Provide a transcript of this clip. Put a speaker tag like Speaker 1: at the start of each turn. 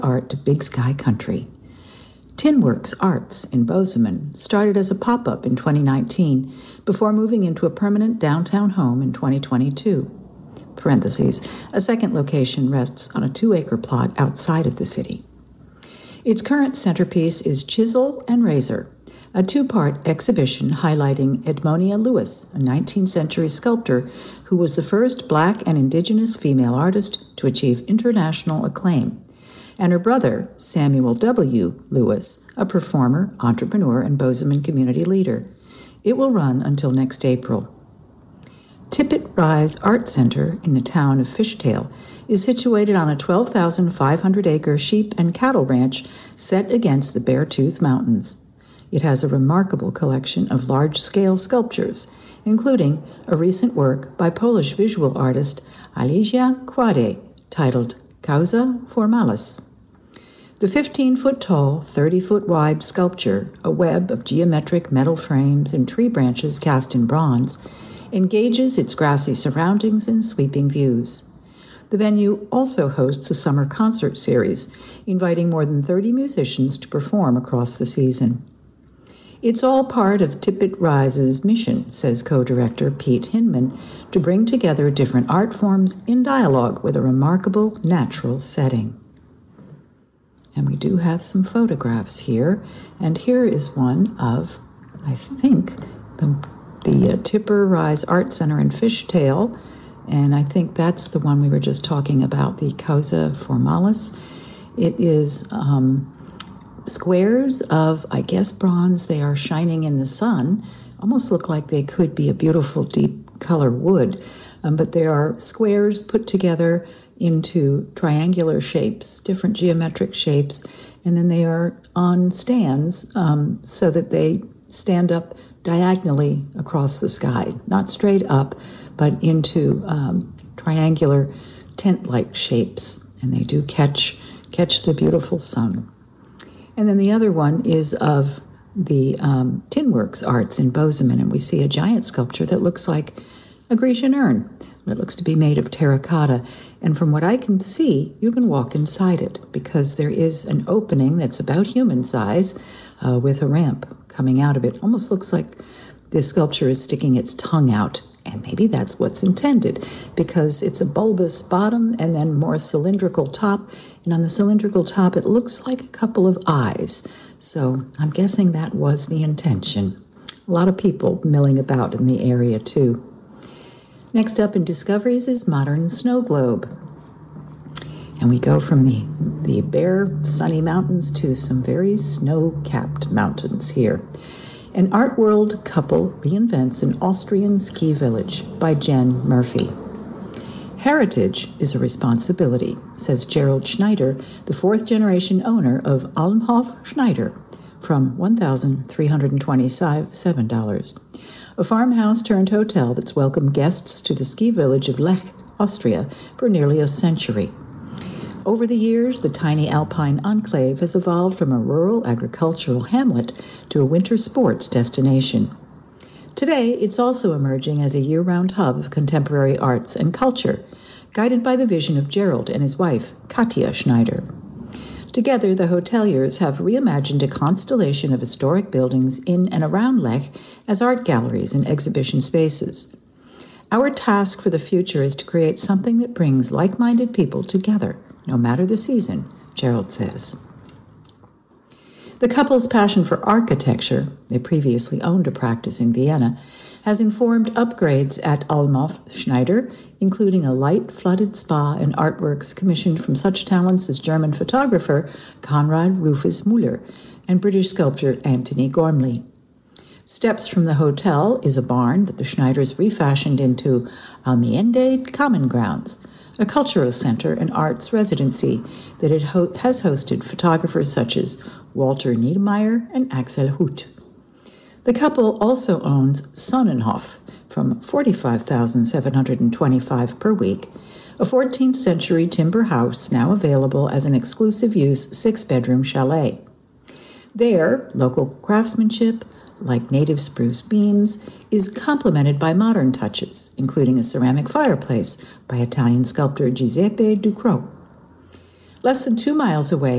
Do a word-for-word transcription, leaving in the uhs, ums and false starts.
Speaker 1: art to Big Sky Country. Tinworks Arts in Bozeman started as a pop-up in twenty nineteen before moving into a permanent downtown home in twenty twenty-two. Parentheses, a second location rests on a two-acre plot outside of the city. Its current centerpiece is Chisel and Razor, a two-part exhibition highlighting Edmonia Lewis, a nineteenth century sculptor who was the first Black and Indigenous female artist to achieve international acclaim, and her brother, Samuel W. Lewis, a performer, entrepreneur, and Bozeman community leader. It will run until next April. Tippett Rise Art Center in the town of Fishtail is situated on a twelve thousand five hundred acre sheep and cattle ranch set against the Beartooth Mountains. It has a remarkable collection of large-scale sculptures, including a recent work by Polish visual artist Alicja Kłade titled Causa Formalis. The fifteen-foot-tall, thirty-foot-wide sculpture, a web of geometric metal frames and tree branches cast in bronze, engages its grassy surroundings and sweeping views. The venue also hosts a summer concert series, inviting more than thirty musicians to perform across the season. It's all part of Tippett Rise's mission, says co-director Pete Hinman, to bring together different art forms in dialogue with a remarkable natural setting. And we do have some photographs here, and here is one of, I think, the, the uh, Tipper Rise Art Center in Fishtail, and I think that's the one we were just talking about, the Causa Formalis. It is um, squares of, I guess, bronze. They are shining in the sun, almost look like they could be a beautiful deep color wood, um, but they are squares put together into triangular shapes, different geometric shapes, and then they are on stands um, so that they stand up diagonally across the sky, not straight up, but into um, triangular tent-like shapes, and they do catch catch the beautiful sun. And then the other one is of the um, Tinworks Arts in Bozeman, and we see a giant sculpture that looks like a Grecian urn. It looks to be made of terracotta, and from what I can see, you can walk inside it because there is an opening that's about human size uh, with a ramp coming out of it. Almost looks like this sculpture is sticking its tongue out, and maybe that's what's intended because it's a bulbous bottom and then more cylindrical top, and on the cylindrical top it looks like a couple of eyes. So I'm guessing that was the intention. A lot of people milling about in the area too. Next up in Discoveries is Modern Snow Globe. And we go from the, the bare, sunny mountains to some very snow-capped mountains here. An art world couple reinvents an Austrian ski village by Jen Murphy. Heritage is a responsibility, says Gerald Schneider, the fourth-generation owner of Almhof Schneider, from one thousand three hundred twenty-seven dollars. A farmhouse turned hotel that's welcomed guests to the ski village of Lech, Austria, for nearly a century. Over the years, the tiny alpine enclave has evolved from a rural agricultural hamlet to a winter sports destination. Today, it's also emerging as a year-round hub of contemporary arts and culture, guided by the vision of Gerald and his wife, Katja Schneider. Together, the hoteliers have reimagined a constellation of historic buildings in and around Lech as art galleries and exhibition spaces. Our task for the future is to create something that brings like-minded people together, no matter the season, Gerald says. The couple's passion for architecture, they previously owned a practice in Vienna, has informed upgrades at Almhof Schneider, including a light-flooded spa and artworks commissioned from such talents as German photographer Konrad Rufus Müller and British sculptor Anthony Gormley. Steps from the hotel is a barn that the Schneiders refashioned into Almiende Common Grounds, a cultural center and arts residency that it ho- has hosted photographers such as Walter Niedermeyer and Axel Huth. The couple also owns Sonnenhof from forty-five thousand seven hundred twenty-five dollars per week, a fourteenth century timber house now available as an exclusive-use six-bedroom chalet. There, local craftsmanship, like native spruce beams, is complemented by modern touches, including a ceramic fireplace by Italian sculptor Giuseppe Ducrot. Less than two miles away